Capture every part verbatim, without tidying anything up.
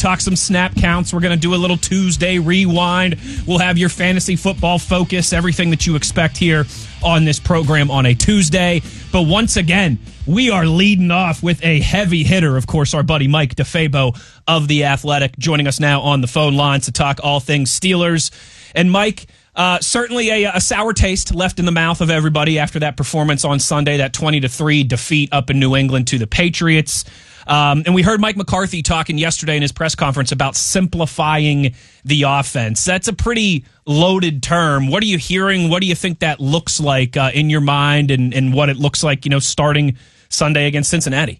talk some snap counts. We're going to do a little Tuesday rewind. We'll have your fantasy football focus, everything that you expect here on this program on a Tuesday. But once again, we are leading off with a heavy hitter. Of course, our buddy Mike DeFabo of The Athletic joining us now on the phone lines to talk all things Steelers. And Mike, uh, certainly a, a sour taste left in the mouth of everybody after that performance on Sunday, that twenty to three defeat up in New England to the Patriots. Um, and we heard Mike McCarthy talking yesterday in his press conference about simplifying the offense. That's a pretty loaded term. What are you hearing? What do you think that looks like uh, in your mind, and, and what it looks like, you know, starting Sunday against Cincinnati?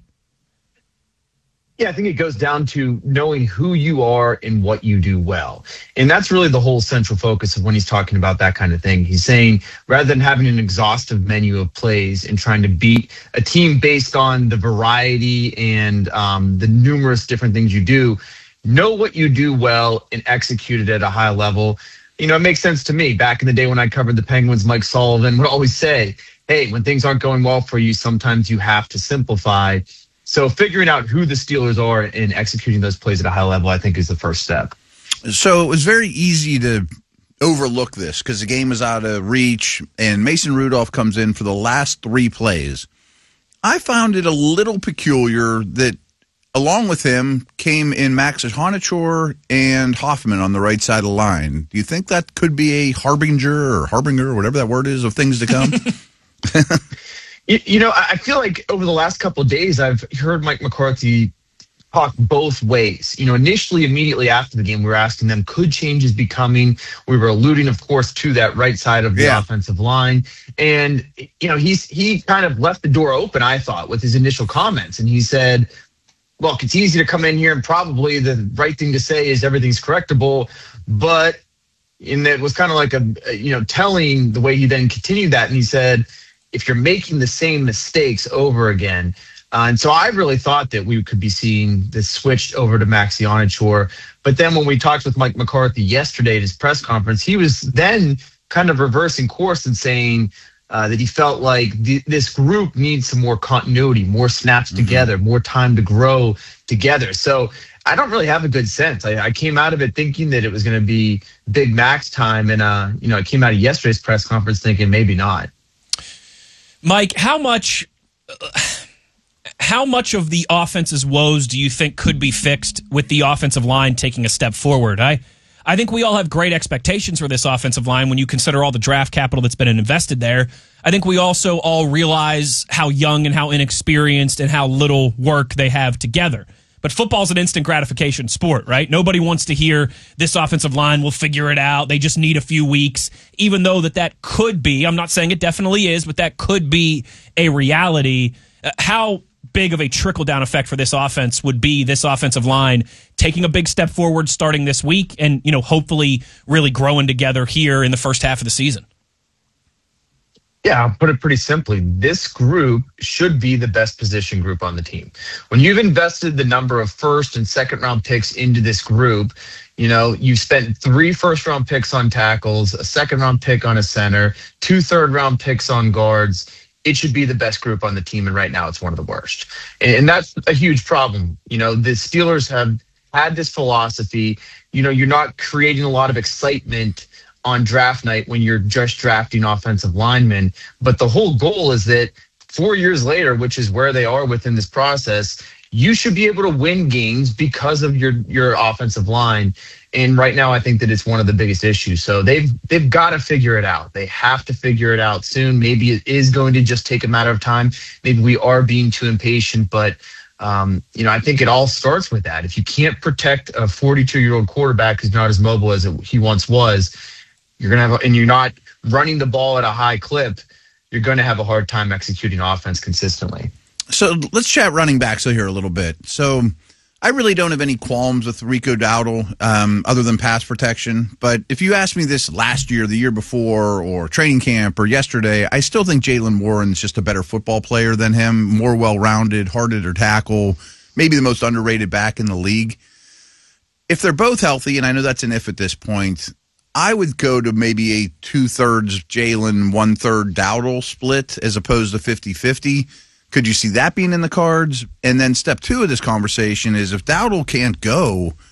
Yeah, I think it goes down to knowing who you are and what you do well. And that's really the whole central focus of when he's talking about that kind of thing. He's saying rather than having an exhaustive menu of plays and trying to beat a team based on the variety and um, the numerous different things you do, know what you do well and execute it at a high level. You know, it makes sense to me. Back in the day when I covered the Penguins, Mike Sullivan would always say, hey, when things aren't going well for you, sometimes you have to simplify. So figuring out who the Steelers are and executing those plays at a high level, I think, is the first step. So it was very easy to overlook this because the game is out of reach, and Mason Rudolph comes in for the last three plays. I found it a little peculiar that along with him came in Max Honachor and Hoffman on the right side of the line. Do you think that could be a harbinger or harbinger or whatever that word is of things to come? You, you know, I feel like over the last couple of days, I've heard Mike McCarthy talk both ways. You know, initially, immediately after the game, we were asking them, could changes be coming? We were alluding, of course, to that right side of the yeah. offensive line. And, you know, he's he kind of left the door open, I thought, with his initial comments. And he said, look, it's easy to come in here and probably the right thing to say is everything's correctable. But and it was kind of like a, you know, telling the way he then continued that. And he said, if you're making the same mistakes over again. Uh, and so I really thought that we could be seeing this switched over to Max Honachor. But then when we talked with Mike McCarthy yesterday at his press conference, he was then kind of reversing course and saying uh, that he felt like th- this group needs some more continuity, more snaps mm-hmm. together, more time to grow together. So I don't really have a good sense. I, I came out of it thinking that it was going to be Big Max time. And, uh, you know, I came out of yesterday's press conference thinking maybe not. Mike, how much uh, how much of the offense's woes do you think could be fixed with the offensive line taking a step forward? I I think we all have great expectations for this offensive line when you consider all the draft capital that's been invested there. I think we also all realize how young and how inexperienced and how little work they have together. But football's an instant gratification sport, right? Nobody wants to hear this offensive line will figure it out. They just need a few weeks, even though that that could be, I'm not saying it definitely is, but that could be a reality. Uh, how big of a trickle-down effect for this offense would be this offensive line taking a big step forward starting this week and, you know, hopefully really growing together here in the first half of the season? Yeah, I'll put it pretty simply. This group should be the best position group on the team. When you've invested the number of first and second round picks into this group, you know, you've spent three first round picks on tackles, a second round pick on a center, two third round picks on guards. It should be the best group on the team. And right now it's one of the worst. And that's a huge problem. You know, the Steelers have had this philosophy. You know, you're not creating a lot of excitement on draft night when you're just drafting offensive linemen. But the whole goal is that four years later, which is where they are within this process, you should be able to win games because of your, your offensive line. And right now, I think that it's one of the biggest issues. So they've they've got to figure it out. They have to figure it out soon. Maybe it is going to just take a matter of time. Maybe we are being too impatient, but Um, you know, I think it all starts with that. If you can't protect a forty-two-year-old quarterback who's not as mobile as it, he once was, you're gonna have, and you're not running the ball at a high clip, you're going to have a hard time executing offense consistently. So let's chat running backs here a little bit. So I really don't have any qualms with Rico Dowdle um, other than pass protection. But if you asked me this last year, the year before, or training camp, or yesterday, I still think Jaylen Warren's just a better football player than him, more well-rounded, harder to tackle, maybe the most underrated back in the league. If they're both healthy, and I know that's an if at this point, I would go to maybe a two-thirds Jaylen, one-third Dowdle split as opposed to fifty-fifty. Could you see that being in the cards? And then step two of this conversation is if Dowdle can't go,